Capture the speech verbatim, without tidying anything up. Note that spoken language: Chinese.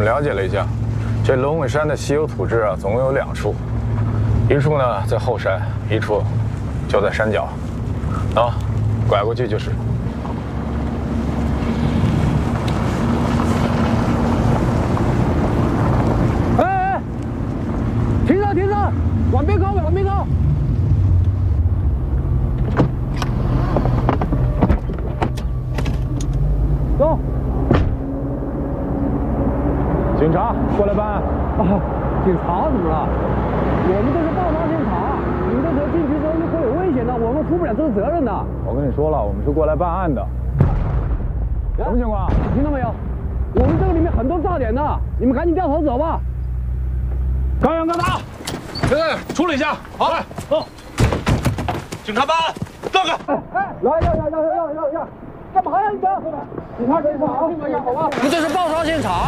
了解了一下，这龙尾山的稀有土质啊，总共有两处，一处呢在后山，一处就在山脚。啊，拐过去就是。 哎哎，停车停车，往边靠，往边靠。 走， 警察过来办案。 啊，警察怎么了？我们这是爆发现场，你们这时候进去之后是会有危险的，我们负不了这个责任的。 我跟你说了，我们是过来办案的。什么情况？ 你听到没有？我们这个里面很多炸点的，你们赶紧掉头走吧。 高阳、高达， 哎，处理一下。好，来，走。警察办案，让开。 哎哎，来，让让让让让让，干嘛呀你们？你看这一场啊，好吧？我们这是爆炸现场。